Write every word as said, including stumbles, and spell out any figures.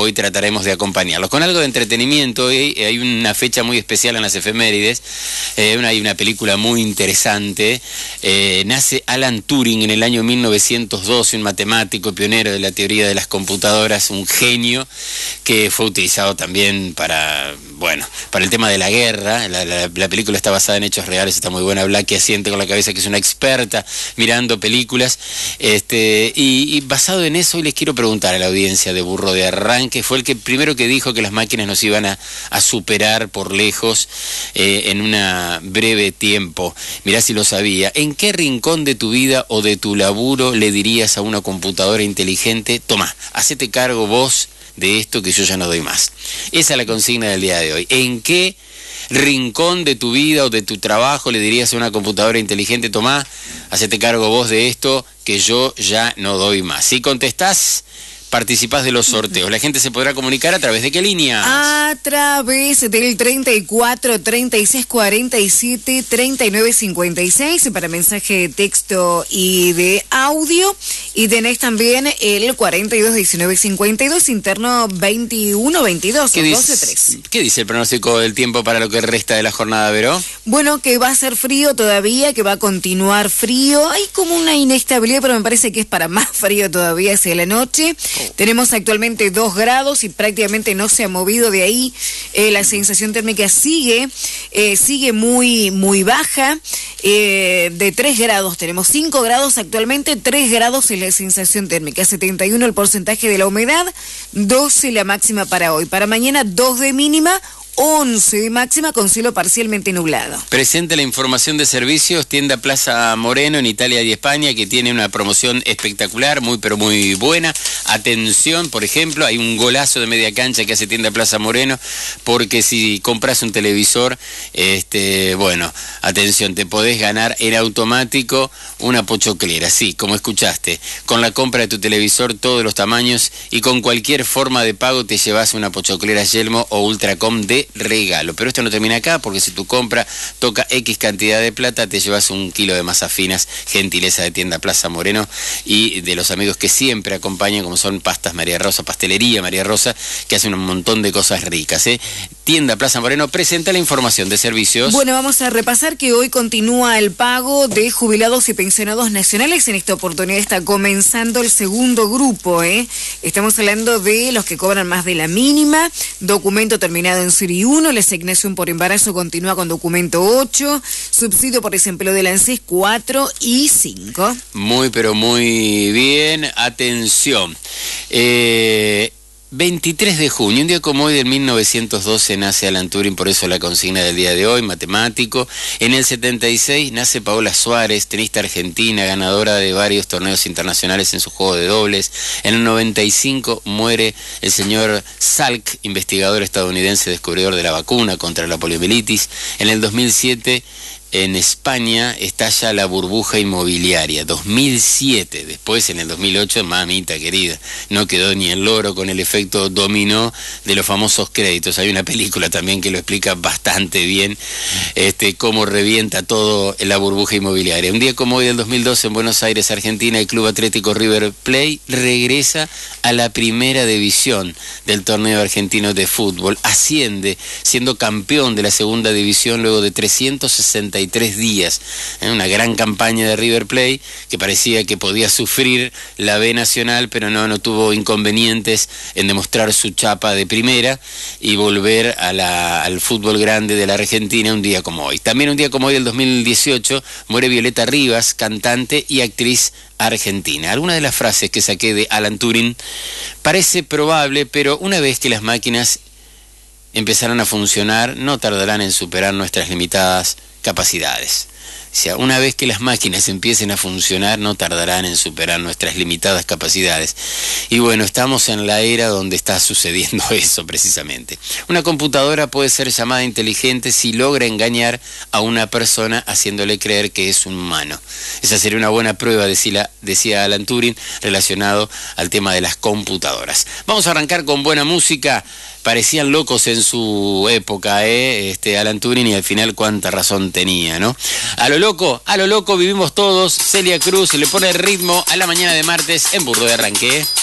hoy trataremos de acompañarlos con algo de entretenimiento. Hoy hay una fecha muy especial en las efemérides, eh, una, hay una película muy interesante. Eh, nace Alan Turing en el año mil novecientos doce, un matemático pionero de la teoría de las computadoras, un genio que fue utilizado también para, bueno, para el tema de la guerra. La, la, la película está basada en hechos reales, está muy buena. Blacky asiente con la cabeza, que es una experta mirando películas. Este, y, y basado en eso, hoy les quiero preguntar a la audiencia de Burro de Arranque. Fue el que primero que dijo que las máquinas nos iban a, a superar por lejos eh, en un breve tiempo. Mirá si lo sabía. ¿En qué rincón de tu vida o de tu laburo le dirías a una computadora inteligente: tomá, hacete cargo vos de esto que yo ya no doy más? Esa es la consigna del día de hoy. ¿En qué rincón de tu vida o de tu trabajo le dirías a una computadora inteligente: tomá, hacete cargo vos de esto que yo ya no doy más? Si contestás, participás de los sorteos. La gente se podrá comunicar a través de qué línea. A través del treinta y cuatro, treinta y seis, cuarenta y siete, treinta y nueve, cincuenta y seis para mensaje de texto y de audio. Y tenés también el cuarenta y dos, diecinueve, cincuenta y dos, interno veintiuno, veintidós, ¿Qué doce, tres. ¿Qué dice el pronóstico del tiempo para lo que resta de la jornada, Vero? Bueno, que va a ser frío todavía, que va a continuar frío. Hay como una inestabilidad, pero me parece que es para más frío todavía hacia la noche. Oh. Tenemos actualmente dos grados y prácticamente no se ha movido de ahí. Eh, la sensación térmica sigue, eh, sigue muy, muy baja. Eh, de tres grados, tenemos cinco grados actualmente, tres grados en la sensación térmica, setenta y uno el porcentaje de la humedad, doce la máxima para hoy. Para mañana, dos de mínima, once de máxima con cielo parcialmente nublado. Presente la información de servicios, tienda Plaza Moreno en Italia y España, que tiene una promoción espectacular, muy pero muy buena. Atención, por ejemplo, hay un golazo de media cancha que hace tienda Plaza Moreno, porque si compras un televisor, este, bueno, atención, te podés ganar en automático una pochoclera, sí, como escuchaste, con la compra de tu televisor, todos los tamaños y con cualquier forma de pago te llevas una pochoclera Yelmo o Ultracom de regalo. Pero esto no termina acá, porque si tu compra toca X cantidad de plata, te llevas un kilo de masas finas, gentileza de tienda Plaza Moreno y de los amigos que siempre acompañan, como son Pastas María Rosa, Pastelería María Rosa, que hacen un montón de cosas ricas, ¿eh? Tienda Plaza Moreno presenta la información de servicios. Bueno, vamos a repasar que hoy continúa el pago de jubilados y pensionados nacionales. En esta oportunidad está comenzando el segundo grupo, ¿eh? Estamos hablando de los que cobran más de la mínima, documento terminado en Serie uno, la asignación por embarazo continúa con documento ocho, subsidio por desempleo del ANSES cuatro y cinco. Muy, pero muy bien. Atención. Eh... veintitrés de junio, un día como hoy del mil novecientos doce, nace Alan Turing, por eso la consigna del día de hoy, matemático. En el setenta y seis nace Paola Suárez, tenista argentina, ganadora de varios torneos internacionales en su juego de dobles. En el noventa y cinco muere el señor Salk, investigador estadounidense, descubridor de la vacuna contra la poliomielitis. En el dos mil siete... en España estalla la burbuja inmobiliaria, dos mil siete, después en el dos mil ocho, mamita querida, no quedó ni el loro con el efecto dominó de los famosos créditos. Hay una película también que lo explica bastante bien, este, cómo revienta todo en la burbuja inmobiliaria. Un día como hoy del dos mil doce en Buenos Aires, Argentina, el Club Atlético River Plate regresa a la primera división del torneo argentino de fútbol, asciende siendo campeón de la segunda división luego de trescientos sesenta y tres días, ¿eh? Una gran campaña de River Plate que parecía que podía sufrir la B Nacional, pero no, no tuvo inconvenientes en demostrar su chapa de primera y volver a la, al fútbol grande de la Argentina un día como hoy. También un día como hoy del dos mil dieciocho muere Violeta Rivas, cantante y actriz argentina. Alguna de las frases que saqué de Alan Turing parece probable, pero una vez que las máquinas empezaron a funcionar, no tardarán en superar nuestras limitadas capacidades. O sea, una vez que las máquinas empiecen a funcionar, no tardarán en superar nuestras limitadas capacidades. Y bueno, estamos en la era donde está sucediendo eso precisamente. Una computadora puede ser llamada inteligente si logra engañar a una persona haciéndole creer que es un humano. Esa sería una buena prueba, decía, decía Alan Turing, relacionado al tema de las computadoras. Vamos a arrancar con buena música. Parecían locos en su época, ¿eh? Este, Alan Turing, y al final cuánta razón tenía, ¿no? A lo loco, a lo loco vivimos todos. Celia Cruz le pone ritmo a la mañana de martes en Burro de Arranque.